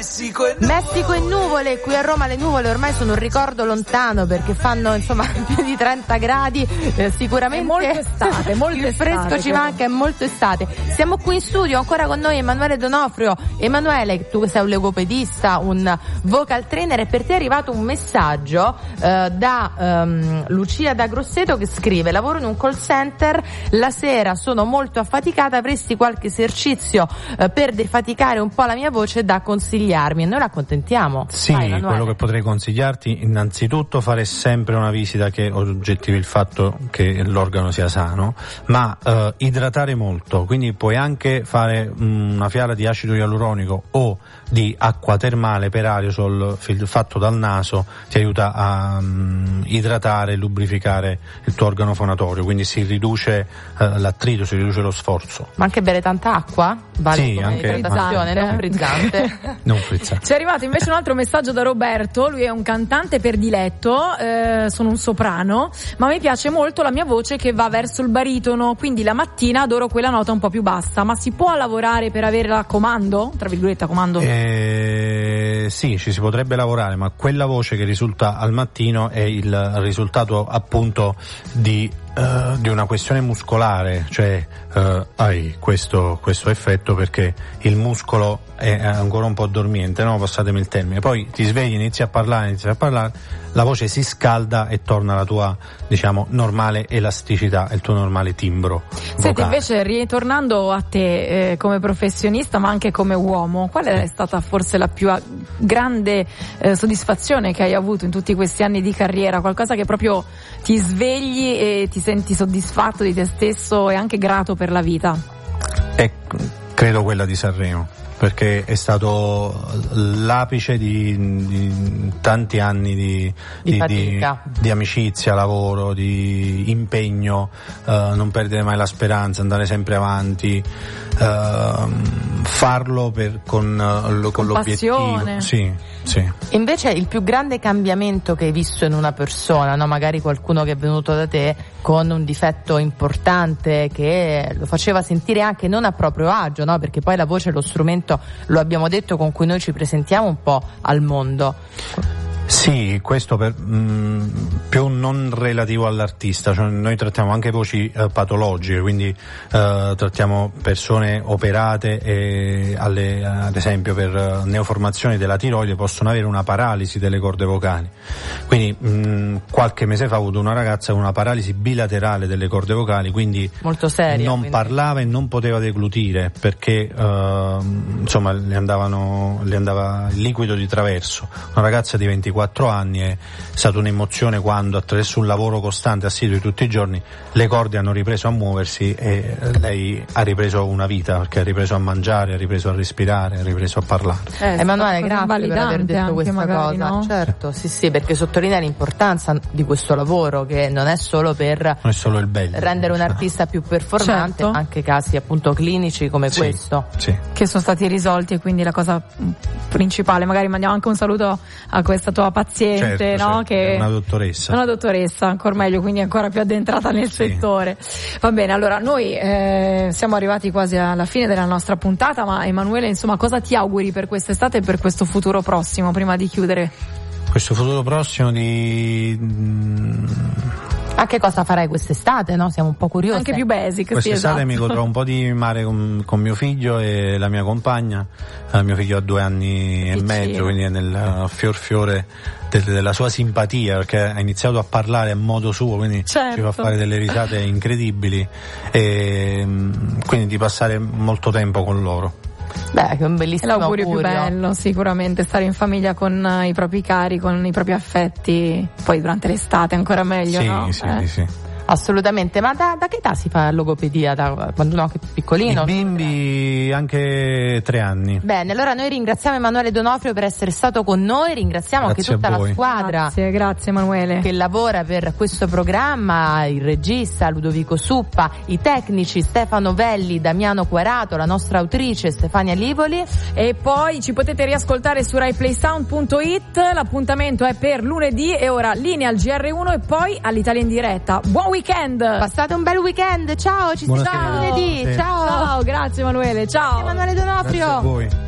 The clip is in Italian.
Messico e nuvole. Qui a Roma le nuvole ormai sono un ricordo lontano, perché fanno insomma più di 30 gradi, sicuramente è molto estate, il fresco ci manca, è molto estate. Siamo qui in studio ancora con noi Emanuele D'Onofrio. Emanuele, tu sei un logopedista, un vocal trainer, e per te è arrivato un messaggio da Lucia da Grosseto, che scrive: lavoro in un call center, la sera sono molto affaticata, avresti qualche esercizio per defaticare un po' la mia voce da consigliarmi? E noi la accontentiamo. Sì, quello che potrei consigliarti innanzitutto fare sempre una visita che oggettivi il fatto che l'organo sia sano, ma idratare molto, quindi puoi anche fare una fiala di acido ialuronico o di acqua termale per aerosol fatto dal naso, ti aiuta a idratare e lubrificare il tuo organo fonatorio, quindi si riduce l'attrito, si riduce lo sforzo. Ma anche bere tanta acqua? Vale, sì, anche idratazione, non frizzante. Non frizzante. Ci è arrivato invece un altro messaggio da Roberto. Lui è un cantante per diletto, sono un soprano, ma mi piace molto la mia voce che va verso il baritono, quindi la mattina adoro quella nota un po' più bassa. Ma si può lavorare per avere la comando? Tra virgolette, a comando? Sì, ci si potrebbe lavorare, ma quella voce che risulta al mattino è il risultato appunto di una questione muscolare, cioè hai questo effetto perché il muscolo è ancora un po' dormiente, no? Passatemi il termine, poi ti svegli, inizi a parlare, la voce si scalda e torna alla tua, diciamo, normale elasticità, il tuo normale timbro vocale. Senti, invece, ritornando a te come professionista ma anche come uomo, qual è stata forse la più grande soddisfazione che hai avuto in tutti questi anni di carriera? Qualcosa che proprio ti svegli e ti senti soddisfatto di te stesso e anche grato per la vita? Credo quella di Sanremo, perché è stato l'apice di tanti anni di amicizia, lavoro, di impegno, non perdere mai la speranza, andare sempre avanti, farlo con l'obiettivo. Sì. Invece il più grande cambiamento che hai visto in una persona, no? Magari qualcuno che è venuto da te con un difetto importante che lo faceva sentire anche non a proprio agio, no? Perché poi la voce è lo strumento, lo abbiamo detto, con cui noi ci presentiamo un po' al mondo. Sì, questo più non relativo all'artista, cioè noi trattiamo anche voci patologiche, quindi trattiamo persone operate e ad esempio per neoformazioni della tiroide possono avere una paralisi delle corde vocali. Quindi qualche mese fa ho avuto una ragazza con una paralisi bilaterale delle corde vocali, quindi molto seria, non parlava e non poteva deglutire perché insomma le andava il liquido di traverso. Una ragazza di 24 anni, è stata un'emozione quando attraverso un lavoro costante, assiduo di tutti i giorni, le corde hanno ripreso a muoversi e lei ha ripreso una vita, perché ha ripreso a mangiare, ha ripreso a respirare, ha ripreso a parlare. Emanuele, grazie per aver detto questa magari, cosa. No? Certo, sì, perché sottolinea l'importanza di questo lavoro, che non è solo per non è solo il bello, rendere un artista più performante, certo. Anche casi appunto clinici come questo. Sì. Che sono stati risolti, e quindi la cosa principale, magari mandiamo anche un saluto a questa tua paziente, certo, no? Che è una dottoressa, ancora meglio, quindi ancora più addentrata nel settore. Va bene, allora noi siamo arrivati quasi alla fine della nostra puntata, ma Emanuele, insomma, cosa ti auguri per quest'estate e per questo futuro prossimo, prima di chiudere? Questo futuro prossimo Anche cosa farai quest'estate, no? Siamo un po' curiosi. Anche più basic. Quest'estate sì, mi godrò un po' di mare con mio figlio e la mia compagna. Mio figlio ha 2 anni e mezzo, quindi è nel fiore della sua simpatia, perché ha iniziato a parlare a modo suo, quindi certo. Ci fa fare delle risate incredibili e quindi di passare molto tempo con loro. Beh, che è un bellissimo l'augurio augurio. più bello, sicuramente, stare in famiglia con i propri cari, con i propri affetti, poi durante l'estate ancora meglio, sì, no? Sì. Assolutamente, ma da che età si fa logopedia? Da quando uno è piccolino? I bimbi anche 3 anni. Bene, allora noi ringraziamo Emanuele D'Onofrio per essere stato con noi, ringraziamo Grazie anche tutta a voi. la squadra Grazie Emanuele, che lavora per questo programma, il regista Ludovico Suppa, i tecnici Stefano Velli, Damiano Quarato, la nostra autrice Stefania Livoli, e poi ci potete riascoltare su RaiPlaySound.it. L'appuntamento è per lunedì e ora linea al GR1 e poi all'Italia in diretta. Buon weekend, passate un bel weekend, ciao, ci sentiamo lunedì. Sì. Ciao, grazie Emanuele, ciao Emanuele D'Onofrio. Grazie a voi.